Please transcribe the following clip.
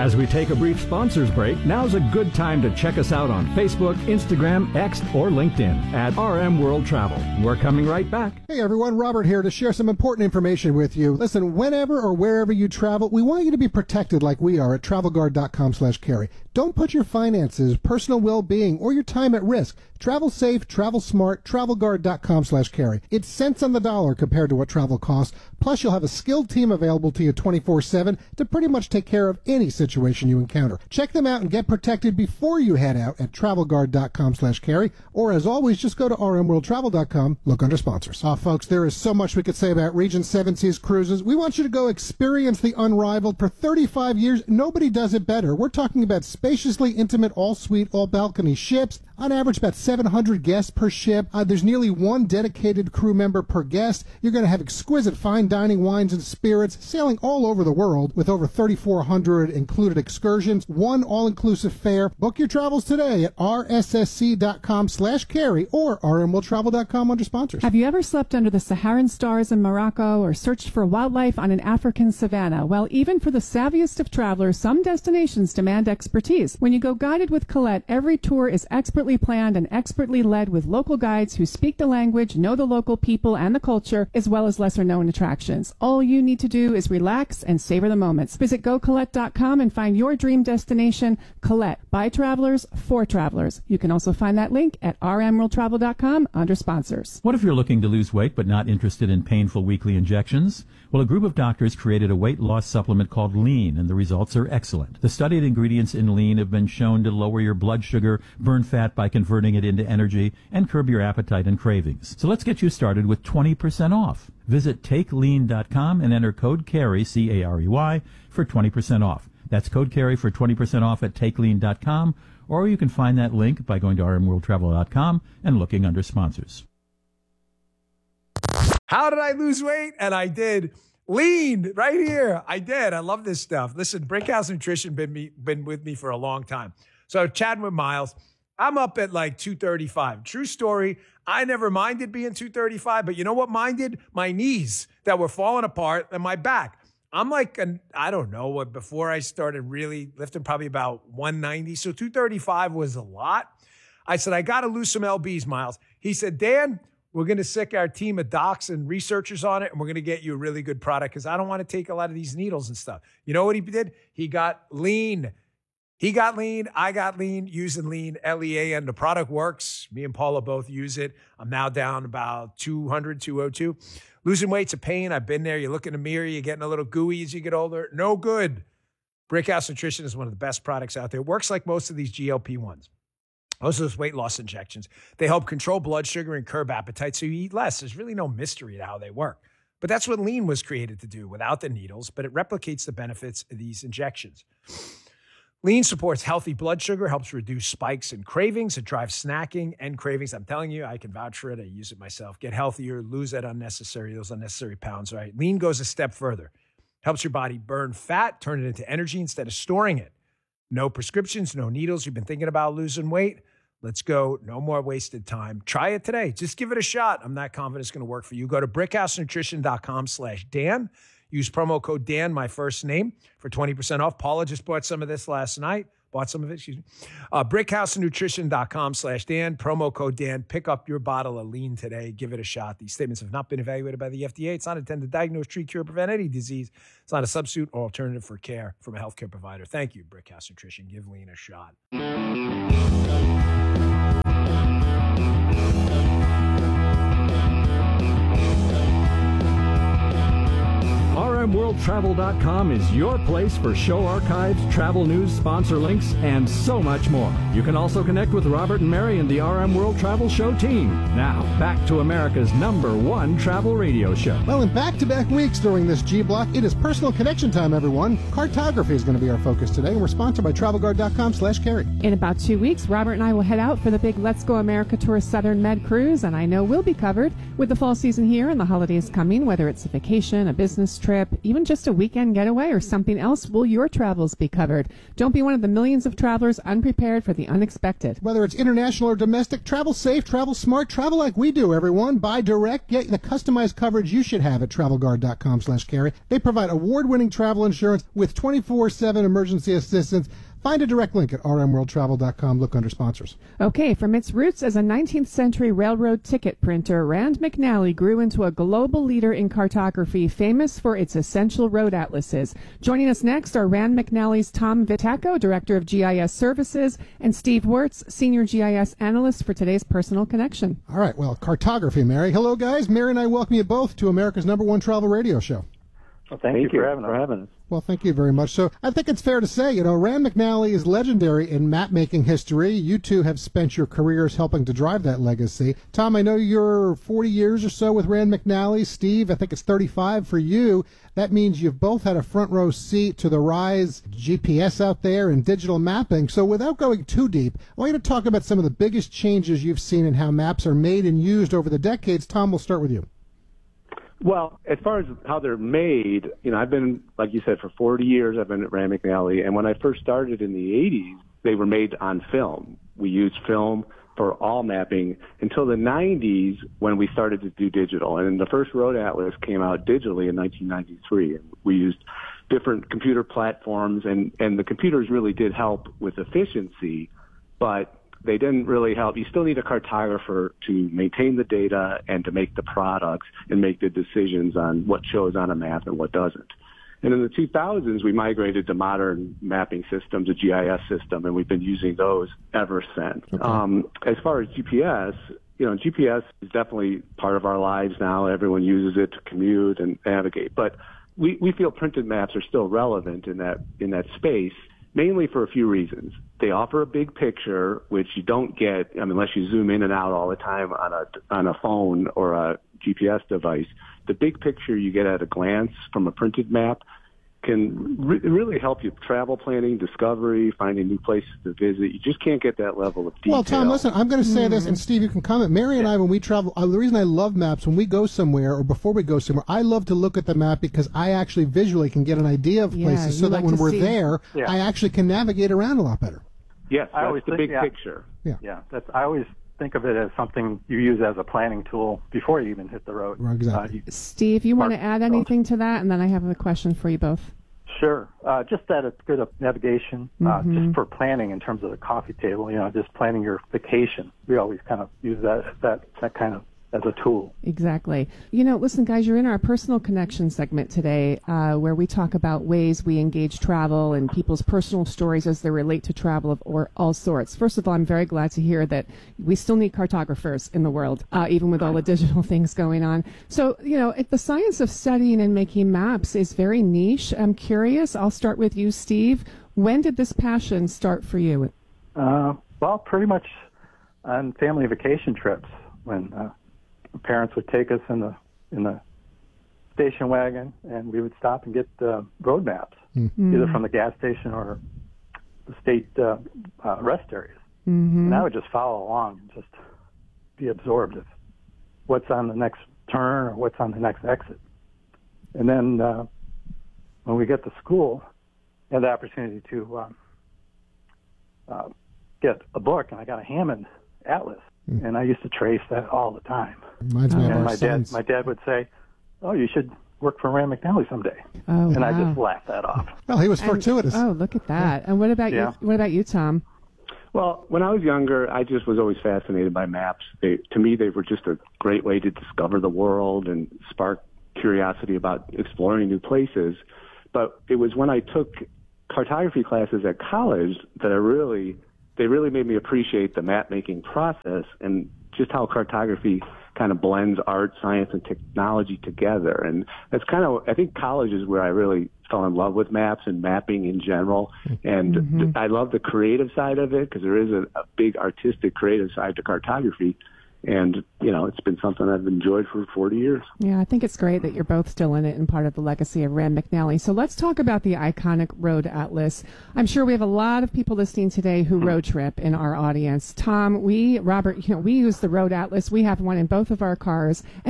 As we take a brief sponsors break, now's a good time to check us out on Facebook, Instagram, X, or LinkedIn at RM World Travel. We're coming right back. Hey everyone, Robert here to share some important information with you. Listen, whenever or wherever you travel, we want you to be protected like we are at TravelGuard.com/carry. Don't put your finances, personal well-being, or your time at risk. Travel safe, travel smart, TravelGuard.com/carry. It's cents on the dollar compared to what travel costs. Plus, you'll have a skilled team available to you 24/7 to pretty much take care of any situation you encounter. Check them out and get protected before you head out at TravelGuard.com/carry. Or, as always, just go to rmworldtravel.com, look under sponsors. Folks, there is so much we could say about Regent Seven Seas Cruises. We want you to go experience the unrivaled. For 35 years, nobody does it better. We're talking about spaciously intimate, all-suite, all-balcony ships. On average, about 700 guests per ship. There's nearly one dedicated crew member per guest. You're going to have exquisite fine dining wines and spirits, sailing all over the world with over 3,400 included excursions, one all-inclusive fare. Book your travels today at rssc.com/carry or rmworldtravel.com under sponsors. Have you ever slept under the Saharan stars in Morocco or searched for wildlife on an African savanna? Well, even for the savviest of travelers, some destinations demand expertise. When you go guided with Colette, every tour is expertly planned and expertly led with local guides who speak the language, know the local people and the culture, as well as lesser-known attractions. All you need to do is relax and savor the moments. Visit GoColette.com and find your dream destination, Colette, by travelers, for travelers. You can also find that link at rmworldtravel.com under sponsors. What if you're looking to lose weight but not interested in painful weekly injections? Well, a group of doctors created a weight loss supplement called Lean, and the results are excellent. The studied ingredients in Lean have been shown to lower your blood sugar, burn fat by converting it into energy, and curb your appetite and cravings. So let's get you started with 20% off. Visit TakeLean.com and enter code CARRY, C-A-R-E-Y, for 20% off. That's code CARRY for 20% off at TakeLean.com, or you can find that link by going to rmworldtravel.com and looking under sponsors. How did I lose weight? And I did. Lean, right here. I did. I love this stuff. Listen, Brickhouse Nutrition been with me for a long time. So chatting with Miles, I'm up at like 235. True story. I never minded being 235, but you know what minded? My knees that were falling apart and my back. I'm like, I don't know what, before I started really lifting, probably about 190. So 235 was a lot. I said, I got to lose some LBs, Miles. He said, Dan, we're going to sick our team of docs and researchers on it, and we're going to get you a really good product because I don't want to take a lot of these needles and stuff. You know what he did? He got lean. He got lean. I got lean, using Lean, L-E-A-N. The product works. Me and Paula both use it. I'm now down about 200, 202. Losing weight's a pain. I've been there. You look in the mirror, you're getting a little gooey as you get older. No good. Brickhouse Nutrition is one of the best products out there. It works like most of these GLP-1s. Most of those weight loss injections. They help control blood sugar and curb appetite so you eat less. There's really no mystery to how they work. But that's what Lean was created to do without the needles, but it replicates the benefits of these injections. Lean supports healthy blood sugar, helps reduce spikes and cravings. It drives snacking and cravings. I'm telling you, I can vouch for it. I use it myself. Get healthier, lose those unnecessary pounds, right? Lean goes a step further. Helps your body burn fat, turn it into energy instead of storing it. No prescriptions, no needles. You've been thinking about losing weight? Let's go. No more wasted time. Try it today. Just give it a shot. I'm not confident it's going to work for you. Go to brickhousenutrition.com/Dan. Use promo code Dan, my first name, for 20% off. Paula just bought some of this last night. Brickhousenutrition.com/Dan. Promo code Dan. Pick up your bottle of Lean today. Give it a shot. These statements have not been evaluated by the FDA. It's not intended to diagnose, treat, cure, prevent any disease. It's not a substitute or alternative for care from a healthcare provider. Thank you, Brickhouse Nutrition. Give Lean a shot. RMWorldTravel.com is your place for show archives, travel news, sponsor links, and so much more. You can also connect with Robert and Mary and the RM World Travel Show team. Now, back to America's #1 travel radio show. Well, in back-to-back weeks during this G-Block, it is personal connection time, everyone. Cartography is going to be our focus today, and we're sponsored by TravelGuard.com/carry. In about 2 weeks, Robert and I will head out for the big Let's Go America Tour Southern Med Cruise, and I know we'll be covered with the fall season here and the holidays coming, whether it's a vacation, a business trip, even just a weekend getaway or something else, will your travels be covered? Don't be one of the millions of travelers unprepared for the unexpected. Whether it's international or domestic, travel safe, travel smart, travel like we do, everyone. Buy direct. Get the customized coverage you should have at TravelGuard.com/carry. They provide award-winning travel insurance with 24/7 emergency assistance. Find a direct link at rmworldtravel.com. Look under sponsors. Okay, from its roots as a 19th century railroad ticket printer, Rand McNally grew into a global leader in cartography, famous for its essential road atlases. Joining us next are Rand McNally's Tom Vitacco, Director of GIS Services, and Steve Wirtz, Senior GIS Analyst for today's Personal Connection. All right, well, cartography, Mary. Hello, guys. Mary and I welcome you both to America's #1 travel radio show. Well, thank you for having us. Well, thank you very much. So I think it's fair to say, Rand McNally is legendary in map-making history. You two have spent your careers helping to drive that legacy. Tom, I know you're 40 years or so with Rand McNally. Steve, I think it's 35 for you. That means you've both had a front-row seat to the rise of GPS out there and digital mapping. So without going too deep, I want you to talk about some of the biggest changes you've seen in how maps are made and used over the decades. Tom, we'll start with you. Well, as far as how they're made, I've been, like you said, for 40 years, I've been at Rand McNally. And when I first started in the 80s, they were made on film. We used film for all mapping until the 90s when we started to do digital. And the first road atlas came out digitally in 1993. And we used different computer platforms, and the computers really did help with efficiency, but they didn't really help. You still need a cartographer to maintain the data and to make the products and make the decisions on what shows on a map and what doesn't. And in the 2000s, we migrated to modern mapping systems, a GIS system, and we've been using those ever since. Okay. As far as GPS, GPS is definitely part of our lives now. Everyone uses it to commute and navigate. But we feel printed maps are still relevant in that space, mainly for a few reasons. They offer a big picture, which you don't get unless you zoom in and out all the time on a phone or a GPS device. The big picture you get at a glance from a printed map can really help you travel planning, discovery, finding new places to visit. You just can't get that level of detail. Well, Tom, listen, I'm going to say this, and Steve, you can comment. Mary and I, when we travel, the reason I love maps, when we go somewhere or before we go somewhere, I love to look at the map because I actually visually can get an idea of places so that when we're there, I actually can navigate around a lot better. Yes, I always the big picture. Yeah, I always think of it as something you use as a planning tool before you even hit the road. Right, exactly. Steve, you want to add anything to that? And then I have a question for you both. Sure. Just that it's good navigation, just for planning in terms of the coffee table, just planning your vacation. We always kind of use that kind of as a tool. Exactly. Listen, guys, you're in our Personal Connection segment today, where we talk about ways we engage travel and people's personal stories as they relate to travel of all sorts. First of all, I'm very glad to hear that we still need cartographers in the world, even with all the digital things going on. So, the science of studying and making maps is very niche. I'm curious. I'll start with you, Steve. When did this passion start for you? Well, pretty much on family vacation trips when parents would take us in the station wagon, and we would stop and get road maps, either from the gas station or the state rest areas. And I would just follow along and just be absorbed with what's on the next turn or what's on the next exit. And then when we get to school, I had the opportunity to get a book, and I got a Hammond Atlas. And I used to trace that all the time. Reminds me of our my dad would say, "Oh, you should work for Rand McNally someday." Oh, and I just laughed that off. Well, he was fortuitous. Oh, look at that. And what about you? What about you, Tom? Well, when I was younger, I just was always fascinated by maps. To me, they were just a great way to discover the world and spark curiosity about exploring new places. But it was when I took cartography classes at college that they really made me appreciate the map-making process and just how cartography kind of blends art, science, and technology together. And that's I think college is where I really fell in love with maps and mapping in general. And I love the creative side of it because there is a big artistic, creative side to cartography. And, it's been something I've enjoyed for 40 years. Yeah, I think it's great that you're both still in it and part of the legacy of Rand McNally. So let's talk about the iconic road atlas. I'm sure we have a lot of people listening today who road trip in our audience. Tom, Robert, we use the road atlas. We have one in both of our cars.